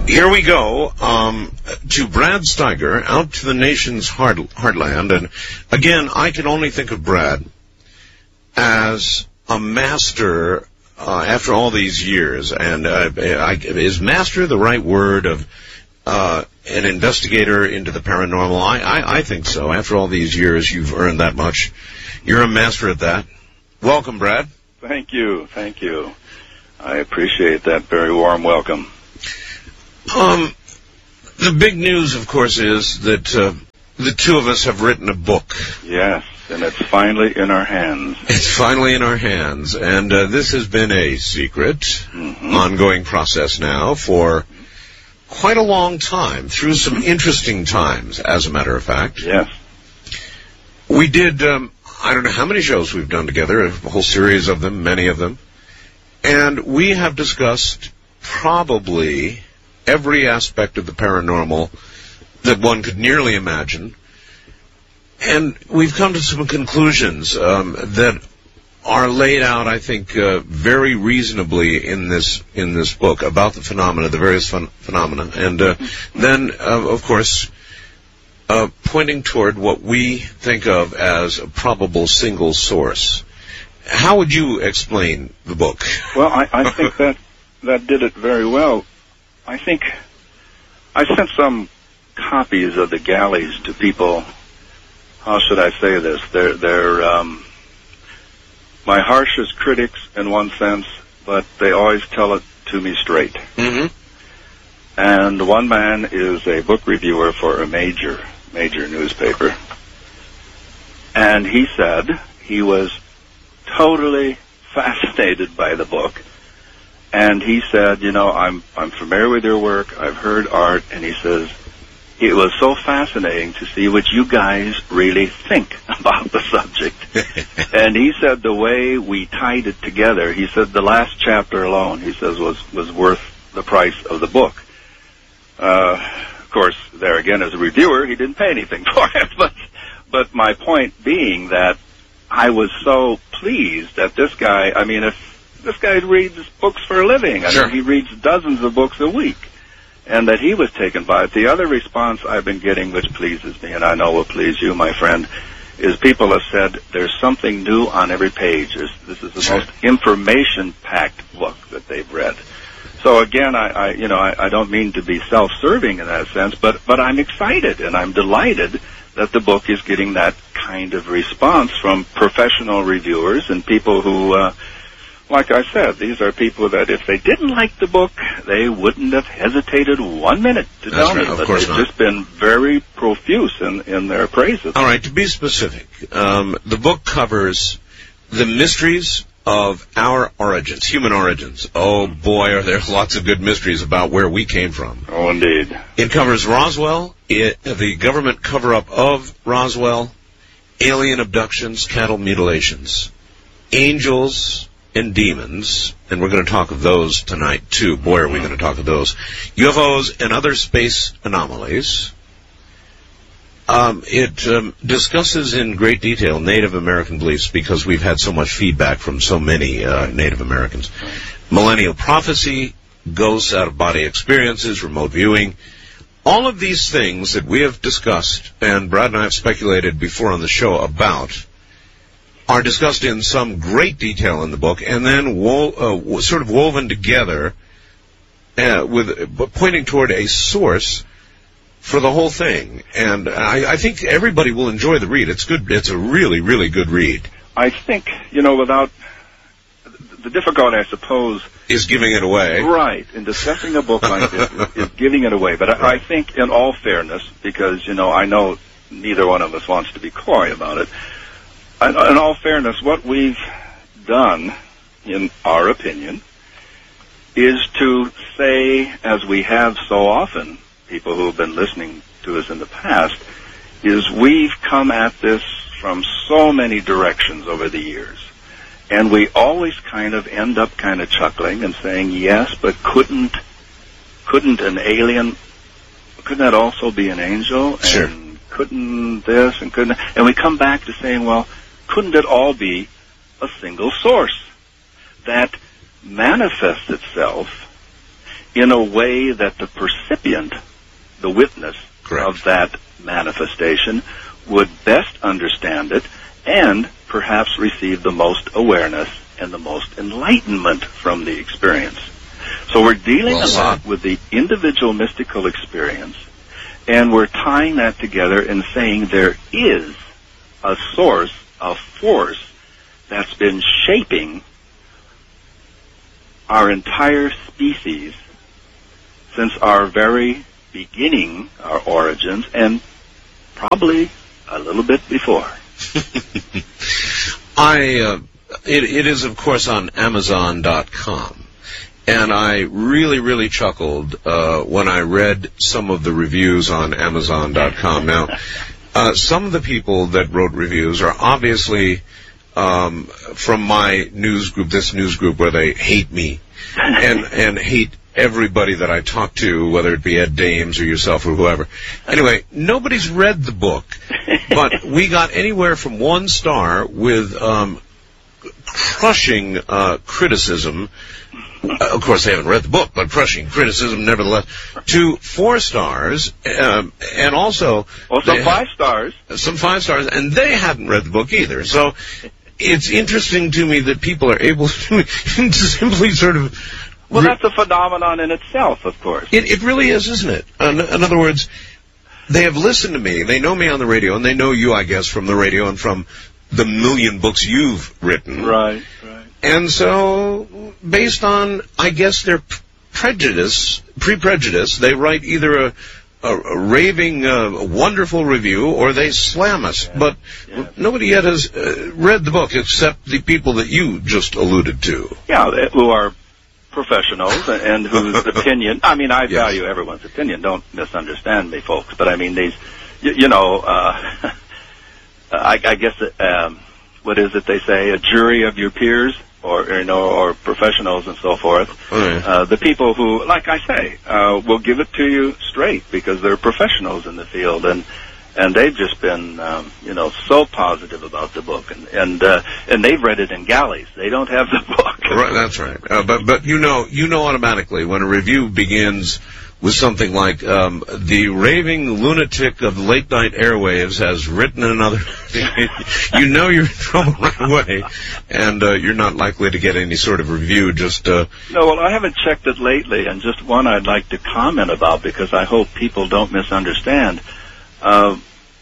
Here we go to Brad Steiger, out to the nation's heartland. And again, I can only think of Brad as a master after all these years. And is master the right word of an investigator into the paranormal? I think so. After all these years, you've earned that much. You're a master at that. Welcome, Brad. Thank you. Thank you. I appreciate that very warm welcome. The big news, of course, is that the two of us have written a book. Yes, and it's finally in our hands. It's finally in our hands, and this has been a secret, ongoing process now for quite a long time, through some interesting times, as a matter of fact. Yes. We did, I don't know how many shows we've done together, a whole series of them, many of them, and we have discussed probably every aspect of the paranormal that one could nearly imagine. And we've come to some conclusions that are laid out, I think, very reasonably in this book about the phenomena, the various phenomena. And then, of course, pointing toward what we think of as a probable single source. How would you explain the book? Well, I think that did it very well. I think I sent some copies of the galleys to people. How should I say this? They're my harshest critics in one sense, but they always tell it to me straight. Mm-hmm. And one man is a book reviewer for a major newspaper. And he said he was totally fascinated by the book. And he said, you know, I'm familiar with your work, I've heard art, and he says, it was so fascinating to see what you guys really think about the subject. And he said the way we tied it together, he said the last chapter alone, he says, was worth the price of the book. Of course, there again, as a reviewer, he didn't pay anything for it, but my point being that I was so pleased that this guy, I mean, if this guy reads books for a living. I mean, he reads dozens of books a week. And that he was taken by it. The other response I've been getting, which pleases me, and I know will please you, my friend, is people have said there's something new on every page. This is the most information-packed book that they've read. So again, I don't mean to be self-serving in that sense, but I'm excited and I'm delighted that the book is getting that kind of response from professional reviewers and people who, like I said, these are people that if they didn't like the book, they wouldn't have hesitated 1 minute to tell me. But they've just been very profuse in their praises. All right, to be specific, the book covers the mysteries of our origins, human origins. Oh, boy, are there lots of good mysteries about where we came from. Oh, indeed. It covers Roswell, the government cover-up of Roswell, alien abductions, cattle mutilations, angels and demons, and we're going to talk of those tonight, too. Boy, are we going to talk of those. UFOs and other space anomalies. It discusses in great detail Native American beliefs because we've had so much feedback from so many Native Americans. Millennial prophecy, ghosts, out-of-body experiences, remote viewing. All of these things that we have discussed, and Brad and I have speculated before on the show about, are discussed in some great detail in the book, and then sort of woven together with pointing toward a source for the whole thing. And I think everybody will enjoy the read. It's good. It's a really, really good read. I think, without the difficulty, I suppose, is giving it away. Right. In discussing a book like this is giving it away. But I think, in all fairness, because, I know neither one of us wants to be coy about it, in all fairness, what we've done, in our opinion, is to say, as we have so often, people who have been listening to us in the past, is we've come at this from so many directions over the years. And we always kind of end up kind of chuckling and saying, yes, but couldn't an alien, couldn't that also be an angel? Sure. And couldn't this and couldn't, and we come back to saying, well, couldn't it all be a single source that manifests itself in a way that the percipient, the witness Correct. of that manifestation, would best understand it and perhaps receive the most awareness and the most enlightenment from the experience. So we're dealing a lot with the individual mystical experience, and we're tying that together and saying there is a source, a force that's been shaping our entire species since our very beginning, our origins, and probably a little bit before. It is, of course, on Amazon.com. And I really, really chuckled when I read some of the reviews on Amazon.com. Now, some of the people that wrote reviews are obviously from my news group, this news group where they hate me and hate everybody that I talk to, whether it be Ed Dames or yourself or whoever. Anyway, nobody's read the book, but we got anywhere from 1 star with crushing criticism. Of course, they haven't read the book, but crushing criticism nevertheless, to 4 stars, and also... Well, some 5 stars. Some 5 stars, and they hadn't read the book either. So it's interesting to me that people are able to simply sort of... Well, that's a phenomenon in itself, of course. It really is, isn't it? In other words, they have listened to me, they know me on the radio, and they know you, I guess, from the radio and from the million books you've written. Right, right. And so, based on, I guess, their pre-prejudice, they write either a raving, wonderful review, or they slam us. Yeah. But nobody yet has read the book except the people that you just alluded to. Yeah, who are professionals and whose opinion, I mean, I value everyone's opinion. Don't misunderstand me, folks. But I mean, these, I guess, what is it they say, a jury of your peers? Or professionals and so forth. The people who, like I say, will give it to you straight because they're professionals in the field, and they've just been, so positive about the book, and they've read it in galleys. They don't have the book. Right, that's right. But you know automatically when a review begins with something like the raving lunatic of late night airwaves has written another. You know you're in trouble right away, and you're not likely to get any sort of review. Just no. Well, I haven't checked it lately, and just one I'd like to comment about because I hope people don't misunderstand. Not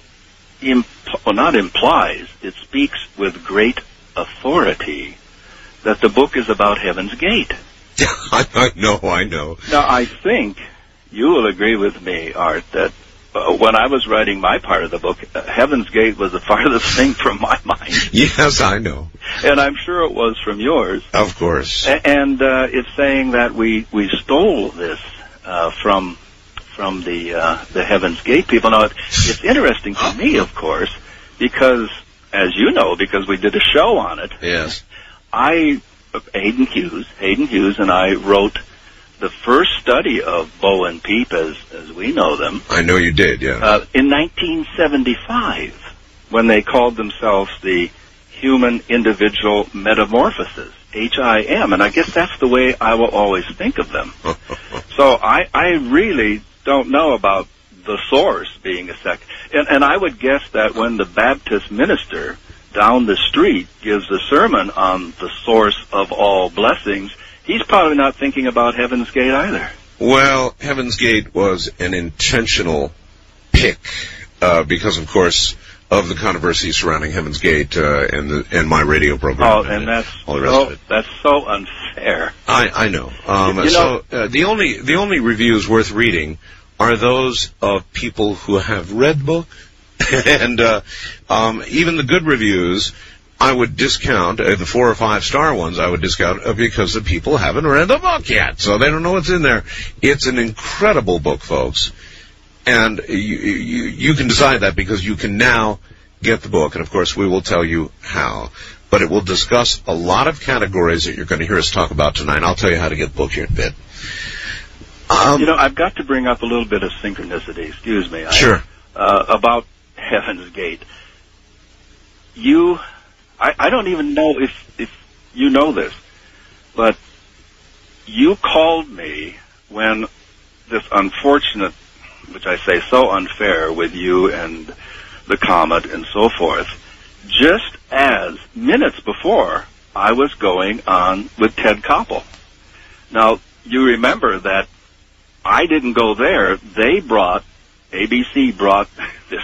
implies. It speaks with great authority that the book is about Heaven's Gate. I know. Now, I think you will agree with me, Art, that when I was writing my part of the book, Heaven's Gate was the farthest thing from my mind. Yes, I know. And I'm sure it was from yours. Of course. And it's saying that we stole this from the Heaven's Gate people. Now, it's interesting to me, of course, because, as you know, because we did a show on it. Yes. Hayden Hughes and I wrote the first study of Bo and Peep as we know them. I know you did, yeah. In 1975, when they called themselves the Human Individual Metamorphosis, HIM, and I guess that's the way I will always think of them. So I really don't know about the source being a sect. And I would guess that when the Baptist minister down the street gives a sermon on the source of all blessings, he's probably not thinking about Heaven's Gate either. Well, Heaven's Gate was an intentional pick because, of course, of the controversy surrounding Heaven's Gate and my radio program. Oh, and that's all the rest of it. That's so unfair. I know. The only reviews worth reading are those of people who have read the book, and even the good reviews I would discount. The 4 or 5 star ones I would discount because the people haven't read the book yet, so they don't know what's in there. It's an incredible book, folks, and you can decide that because you can now get the book, and of course we will tell you how. But it will discuss a lot of categories that you're going to hear us talk about tonight. I'll tell you how to get the book here in a bit. I've got to bring up a little bit of synchronicity. Excuse me. Sure. About Heaven's Gate. I don't even know if you know this, but you called me when this unfortunate, which I say so unfair with you and the Comet and so forth, just as minutes before I was going on with Ted Koppel. Now, you remember that I didn't go there. ABC brought this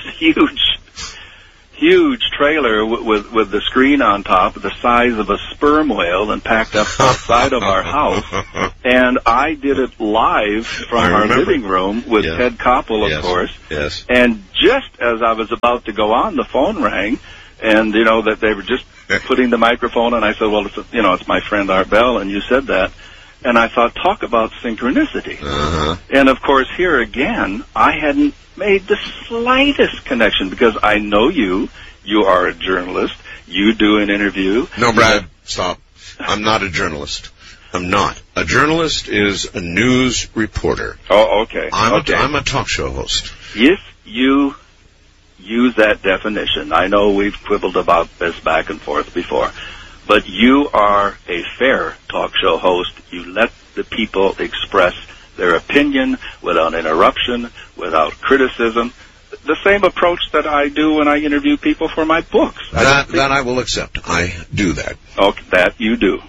huge trailer with the screen on top, the size of a sperm whale, and packed up outside of our house. And I did it live from our living room with Ted Koppel, of course. Yes. And just as I was about to go on, the phone rang, and that they were just putting the microphone, and I said, well, it's my friend Art Bell, and you said that. And I thought, talk about synchronicity. And, of course, here again, I hadn't made the slightest connection, because I know you are a journalist, you do an interview. No, Brad, stop. I'm not a journalist. I'm not. A journalist is a news reporter. Oh, okay. I'm a talk show host. If you use that definition, I know we've quibbled about this back and forth before, but you are a fair talk show host. You let the people express their opinion without interruption, without criticism. The same approach that I do when I interview people for my books. That I will accept. I do that. Okay, that you do.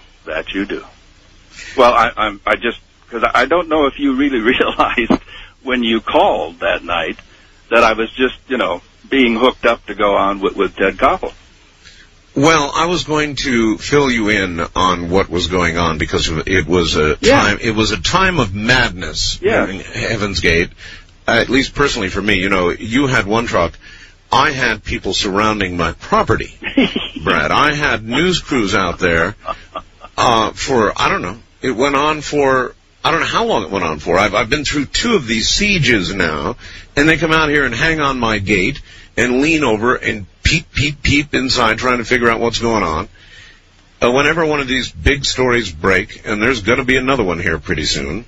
Well, I just, because I don't know if you really realized when you called that night that I was just, being hooked up to go on with Ted Koppel. Well, I was going to fill you in on what was going on, because it was a time of madness during Heaven's Gate. At least personally for me, you had one truck. I had people surrounding my property, Brad. I had news crews out there for, I don't know, it went on for, I don't know how long it went on for. I've been through 2 of these sieges now, and they come out here and hang on my gate and lean over and peep inside, trying to figure out what's going on. Whenever one of these big stories break, and there's going to be another one here pretty soon,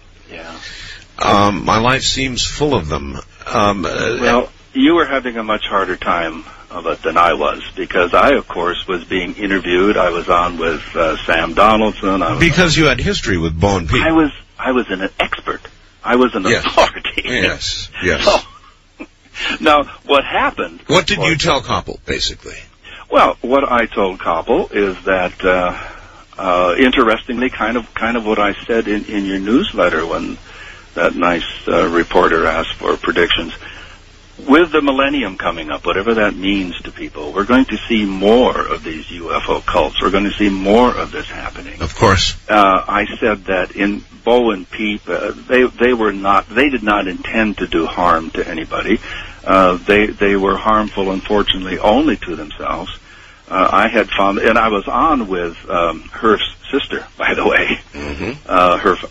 my life seems full of them. Well, you were having a much harder time of it than I was, because I, of course, was being interviewed. I was on with Sam Donaldson. Because you had history with Bo and Pete. I was an expert. I was an authority. Yes. So, now, what happened... What did you tell Koppel, basically? Well, what I told Koppel is that, interestingly, kind of what I said in your newsletter when that nice reporter asked for predictions. With the millennium coming up, whatever that means to people, we're going to see more of these UFO cults. We're going to see more of this happening. Of course. I said that in Bo and Peep, they did not intend to do harm to anybody. They were harmful, unfortunately, only to themselves. I had found, and I was on with Herf's sister, by the way. Herf,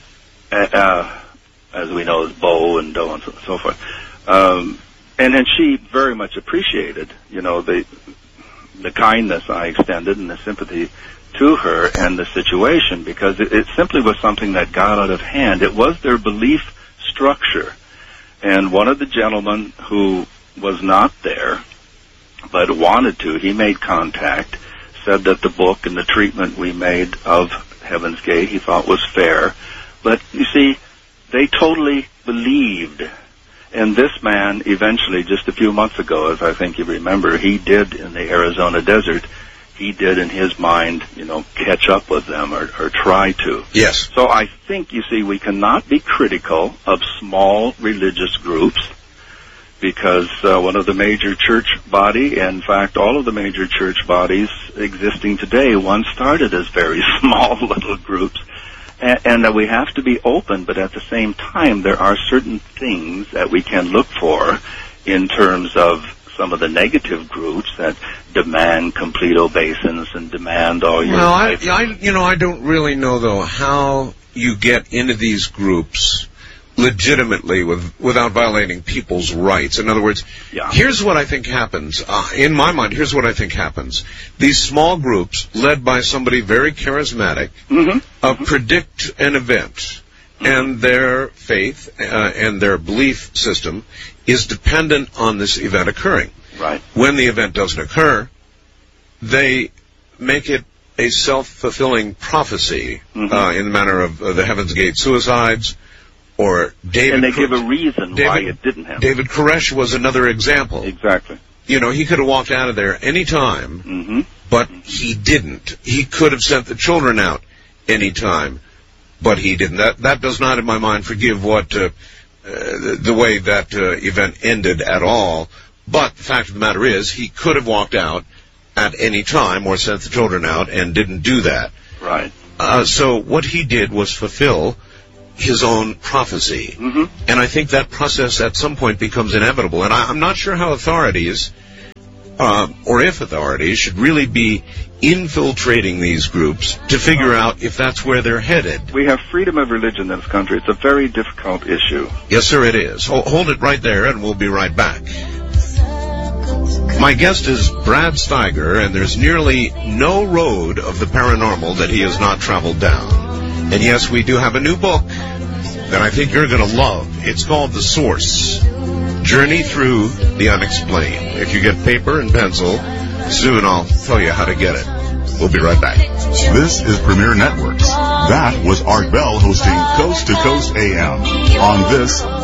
as we know, is Bo and Doe and so forth. And she very much appreciated, the kindness I extended and the sympathy to her and the situation, because it simply was something that got out of hand. It was their belief structure. And one of the gentlemen who was not there but wanted to, he made contact, said that the book and the treatment we made of Heaven's Gate he thought was fair. But, you see, they totally believed. And this man, eventually, just a few months ago, as I think you remember, he did in the Arizona desert, he did in his mind, catch up with them or try to. Yes. So I think, you see, we cannot be critical of small religious groups, because one of the major church body, in fact, all of the major church bodies existing today, once started as very small little groups. And that we have to be open, but at the same time, there are certain things that we can look for in terms of some of the negative groups that demand complete obeisance and demand all your... Well, I don't really know, though, how you get into these groups legitimately without violating people's rights. In other words, here's what I think happens. In my mind, here's what I think happens. These small groups, led by somebody very charismatic, predict an event, and their faith and their belief system is dependent on this event occurring. Right. When the event doesn't occur, they make it a self-fulfilling prophecy in the manner of the Heaven's Gate suicides, Or David... And they give a reason why it didn't happen. David Koresh was another example. Exactly. You know, he could have walked out of there any time, but he didn't. He could have sent the children out any time, but he didn't. That does not, in my mind, forgive what the way that event ended at all. But the fact of the matter is, he could have walked out at any time or sent the children out and didn't do that. Right. So what he did was fulfill his own prophecy. And I think that process at some point becomes inevitable. And I'm not sure how authorities, or if authorities, should really be infiltrating these groups to figure out if that's where they're headed. We have freedom of religion in this country. It's a very difficult issue. Yes, sir, it is. Hold it right there, and we'll be right back. My guest is Brad Steiger, and there's nearly no road of the paranormal that he has not traveled down. And yes, we do have a new book that I think you're going to love. It's called The Source, Journey Through the Unexplained. If you get paper and pencil, soon I'll tell you how to get it. We'll be right back. This is Premier Networks. That was Art Bell hosting Coast to Coast AM on this